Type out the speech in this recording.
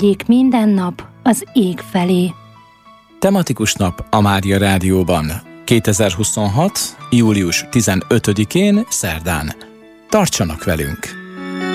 Egyik minden nap az ég felé. Tematikus nap a Mária Rádióban. 2026. július 15-én szerdán. Tartsanak velünk!